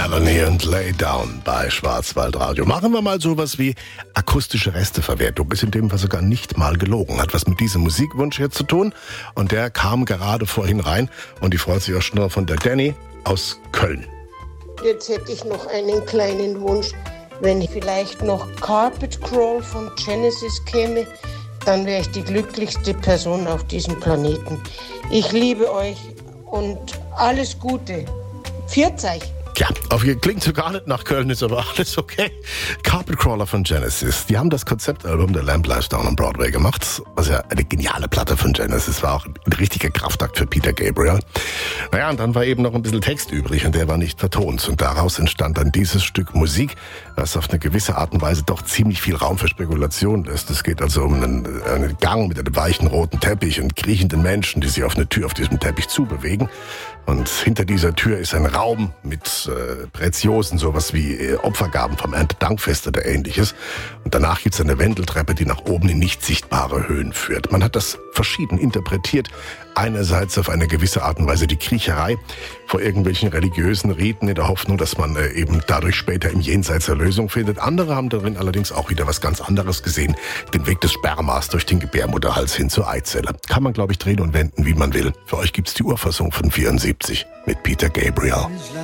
Melanie und Lay Down bei Schwarzwaldradio. Machen wir mal sowas wie akustische Resteverwertung. Ist in dem Fall sogar nicht mal gelogen. Hat was mit diesem Musikwunsch hier zu tun. Und der kam gerade vorhin rein. Und die freut sich auch schon von der Danny aus Köln. Jetzt hätte ich noch einen kleinen Wunsch. Wenn vielleicht noch Carpet Crawl von Genesis käme, dann wäre ich die glücklichste Person auf diesem Planeten. Ich liebe euch und alles Gute. Pfiat euch. Ja, klingt so gar nicht nach Köln, ist aber alles okay. Carpet Crawler von Genesis. Die haben das Konzeptalbum The Lamb Lies Down on Broadway gemacht. Was ja eine geniale Platte von Genesis war, auch ein richtiger Kraftakt für Peter Gabriel. Naja, und dann war eben noch ein bisschen Text übrig und der war nicht vertont. Und daraus entstand dann dieses Stück Musik, was auf eine gewisse Art und Weise doch ziemlich viel Raum für Spekulation lässt. Es geht also um einen Gang mit einem weichen roten Teppich und kriechenden Menschen, die sich auf eine Tür auf diesem Teppich zubewegen. Und hinter dieser Tür ist ein Raum mit Preziosen, sowas wie Opfergaben vom Erntedankfest oder ähnliches. Und danach gibt's eine Wendeltreppe, die nach oben in nicht sichtbare Höhen führt. Man hat das verschieden interpretiert. Einerseits auf eine gewisse Art und Weise die Kriecherei vor irgendwelchen religiösen Riten in der Hoffnung, dass man eben dadurch später im Jenseits Erlösung findet. Andere haben darin allerdings auch wieder was ganz anderes gesehen. Den Weg des Spermas durch den Gebärmutterhals hin zur Eizelle. Kann man, glaube ich, drehen und wenden, wie man will. Für euch gibt's die Urfassung von 74 mit Peter Gabriel.